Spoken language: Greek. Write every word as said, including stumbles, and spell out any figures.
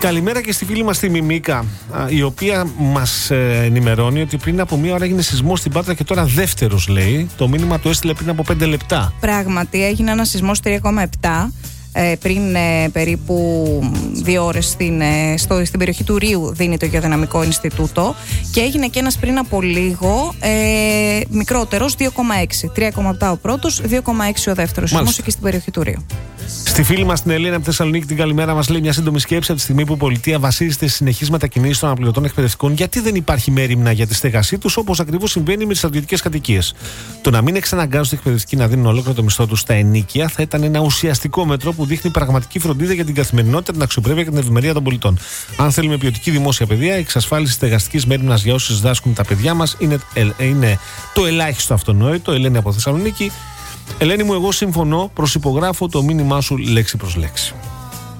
Καλημέρα και στη φίλη μας τη Μιμίκα, η οποία μας ενημερώνει ότι πριν από μία ώρα έγινε σεισμός στην Πάτρα και τώρα δεύτερος, λέει. Το μήνυμα το έστειλε πριν από πέντε λεπτά. Πράγματι, έγινε ένα σεισμός τρία κόμμα επτά. Ε, πριν ε, περίπου δύο ώρες στην, ε, στο, στην περιοχή του Ρίου δίνει το Γεωδυναμικό Ινστιτούτο, και έγινε και ένας πριν από λίγο ε, μικρότερος, δύο κόμμα έξι. τρία κόμμα επτά ο πρώτος, δύο κόμμα έξι ο δεύτερος. Όμως εκεί στην περιοχή του Ρίου. Στη φίλη μας την Ελένα από Θεσσαλονίκη, την καλημέρα, μας λέει μια σύντομη σκέψη. Από τη στιγμή που η πολιτεία βασίζεται στις συνεχείς μετακινήσεις των αναπληρωτών εκπαιδευτικών, γιατί δεν υπάρχει μέριμνα για τη στέγασή τους, όπως ακριβώς συμβαίνει με τις στρατιωτικές κατοικίες? Το να μην εξαναγκάζουν οι εκπαιδευτικοί να δίνουν ολόκληρο το μισθό τους στα ενοίκια θα ήταν ένα ουσιαστικό μέτρο που δείχνει πραγματική φροντίδα για την καθημερινότητα, την αξιοπρέπεια και την ευημερία των πολιτών. Αν θέλουμε ποιοτική δημόσια παιδεία, η εξασφάλιση στεγαστικής μέριμνας για όσους διδάσκουν τα παιδιά μας είναι, είναι το ελάχιστο αυτονόητο. Ελένη από Θεσσαλονίκη. Ελένη μου, εγώ συμφωνώ, προσυπογράφω το μήνυμά σου λέξη προς λέξη.